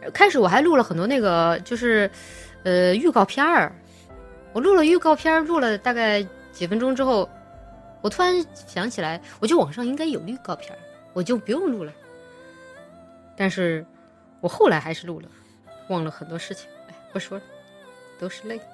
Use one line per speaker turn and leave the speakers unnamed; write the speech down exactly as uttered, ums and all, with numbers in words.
开始我还录了很多那个就是呃预告片儿，我录了预告片儿，录了大概几分钟之后，我突然想起来，我觉得网上应该有预告片儿，我就不用录了。但是我后来还是录了，忘了很多事情，哎，不说了，都是泪。